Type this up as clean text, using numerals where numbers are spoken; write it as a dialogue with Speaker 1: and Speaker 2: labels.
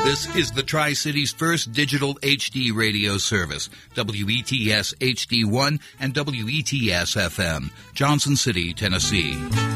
Speaker 1: This is the Tri-Cities' first digital HD radio service, WETS HD1 and WETS FM, Johnson City, Tennessee.